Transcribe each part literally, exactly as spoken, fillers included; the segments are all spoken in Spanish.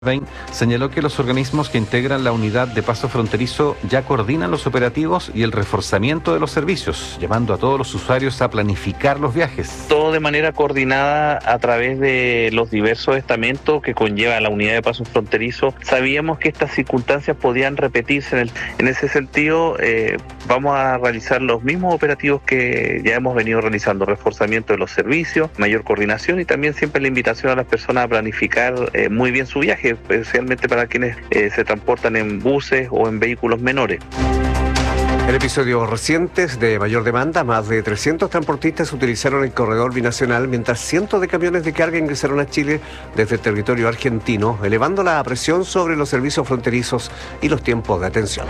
Bain señaló que los organismos que integran la unidad de paso fronterizo ya coordinan los operativos y el reforzamiento de los servicios, llamando a todos los usuarios a planificar los viajes. Todo de manera coordinada a través de los diversos estamentos que conlleva la unidad de paso fronterizo. Sabíamos que estas circunstancias podían repetirse. En, el, en ese sentido, eh, vamos a realizar los mismos operativos que ya hemos venido realizando: reforzamiento de los servicios, mayor coordinación y también siempre la invitación a las personas a planificar eh, muy bien su viaje, especialmente para quienes eh, se transportan en buses o en vehículos menores. En episodios recientes de mayor demanda, más de trescientos transportistas utilizaron el corredor binacional, mientras cientos de camiones de carga ingresaron a Chile desde el territorio argentino, elevando la presión sobre los servicios fronterizos y los tiempos de atención.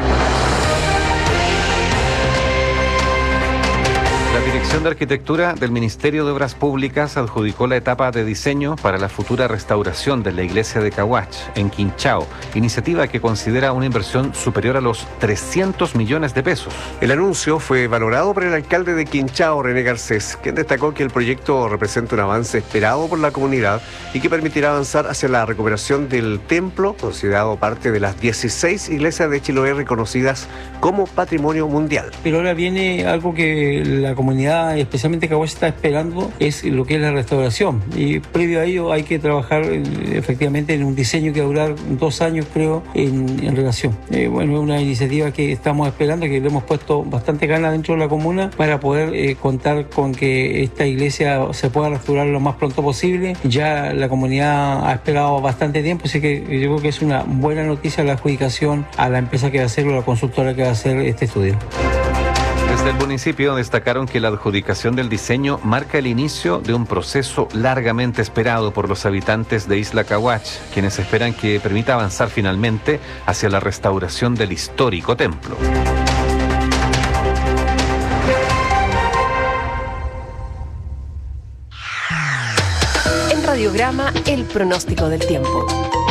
La Dirección de Arquitectura del Ministerio de Obras Públicas adjudicó la etapa de diseño para la futura restauración de la iglesia de Caguach, en Quinchao, iniciativa que considera una inversión superior a los trescientos millones de pesos. El anuncio fue valorado por el alcalde de Quinchao, René Garcés, quien destacó que el proyecto representa un avance esperado por la comunidad y que permitirá avanzar hacia la recuperación del templo, considerado parte de las dieciséis iglesias de Chiloé reconocidas como Patrimonio Mundial. Pero ahora viene algo que la comunidad, especialmente Caguach, está esperando, es lo que es la restauración, y previo a ello hay que trabajar eh, efectivamente en un diseño que va a durar dos años, creo, en, en relación. Eh, bueno, es una iniciativa que estamos esperando, que le hemos puesto bastante ganas dentro de la comuna para poder eh, contar con que esta iglesia se pueda restaurar lo más pronto posible. Ya la comunidad ha esperado bastante tiempo, así que yo creo que es una buena noticia la adjudicación a la empresa que va a hacer o la consultora que va a hacer este estudio. Desde el municipio destacaron que la adjudicación del diseño marca el inicio de un proceso largamente esperado por los habitantes de Isla Caguach, quienes esperan que permita avanzar finalmente hacia la restauración del histórico templo. En Radiograma, el pronóstico del tiempo.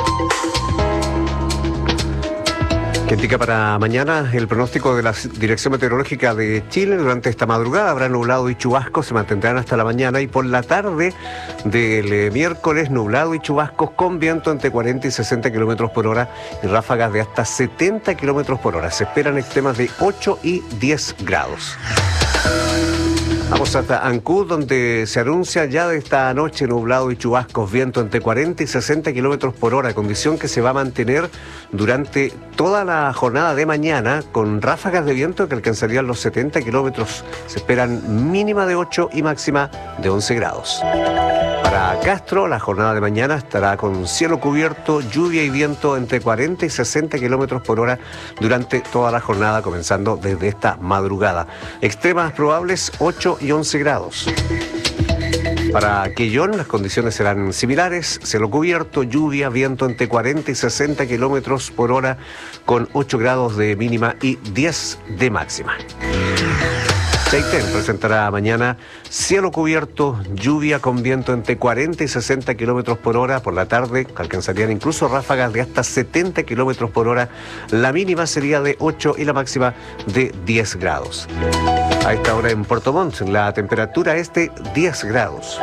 Que indica para mañana el pronóstico de la Dirección Meteorológica de Chile. Durante esta madrugada habrá nublado y chubascos, se mantendrán hasta la mañana, y por la tarde del eh, miércoles nublado y chubascos con viento entre cuarenta y sesenta kilómetros por hora y ráfagas de hasta setenta kilómetros por hora. Se esperan extremas de ocho y diez grados. Vamos hasta Ancud, donde se anuncia ya de esta noche nublado y chubascos, viento entre cuarenta y sesenta kilómetros por hora, condición que se va a mantener durante toda la jornada de mañana, con ráfagas de viento que alcanzarían los setenta kilómetros. Se esperan mínima de ocho y máxima de once grados. Para Castro, la jornada de mañana estará con cielo cubierto, lluvia y viento entre cuarenta y sesenta kilómetros por hora durante toda la jornada, comenzando desde esta madrugada. Extremas probables ocho y once grados. Para Quellón, las condiciones serán similares: cielo cubierto, lluvia, viento entre cuarenta y sesenta kilómetros por hora, con ocho grados de mínima y diez de máxima. Chaitén presentará mañana cielo cubierto, lluvia con viento entre cuarenta y sesenta kilómetros por hora. Por la tarde alcanzarían incluso ráfagas de hasta setenta kilómetros por hora. La mínima sería de ocho y la máxima de diez grados. A esta hora en Puerto Montt, la temperatura es de diez grados.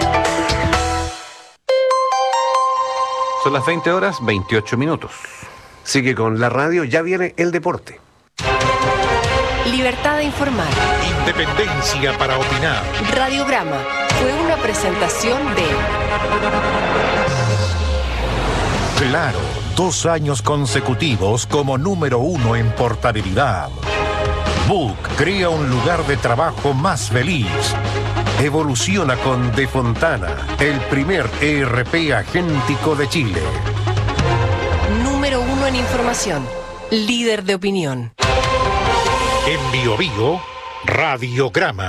Son las veinte horas, veintiocho minutos. Sigue con la radio, ya viene el deporte. Libertad de informar. Independencia para opinar. Radiograma fue una presentación de... Claro, dos años consecutivos como número uno en portabilidad. Book crea un lugar de trabajo más feliz. Evoluciona con De Fontana, el primer E R P agéntico de Chile. Número uno en información. Líder de opinión. En Bio Bio, Radiograma.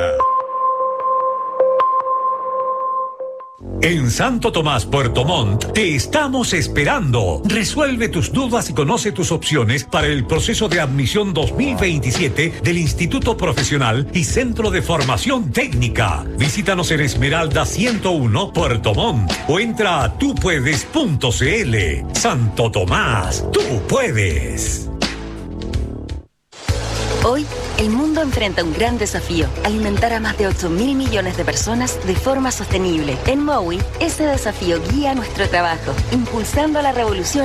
En Santo Tomás, Puerto Montt, te estamos esperando. Resuelve tus dudas y conoce tus opciones para el proceso de admisión dos mil veintisiete del Instituto Profesional y Centro de Formación Técnica. Visítanos en Esmeralda ciento uno, Puerto Montt, o entra a tú puedes punto c l. Santo Tomás, tú puedes. Hoy El mundo enfrenta un gran desafío, alimentar a más de ocho mil millones de personas de forma sostenible. En Mowi, ese desafío guía nuestro trabajo, impulsando la revolución